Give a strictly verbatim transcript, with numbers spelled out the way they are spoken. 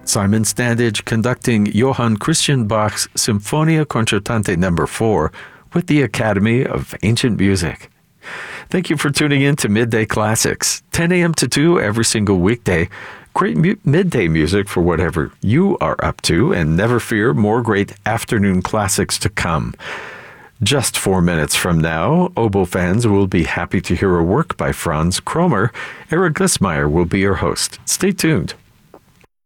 Simon Standage conducting Johann Christian Bach's Symphonia Concertante Number four with the Academy of Ancient Music. Thank you for tuning in to Midday Classics, ten a.m. to two every single weekday. Great mu- midday music for whatever you are up to, and never fear, more great afternoon classics to come. Just four minutes from now, oboe fans will be happy to hear a work by Franz Kromer. Eric Glissmeyer will be your host. Stay tuned.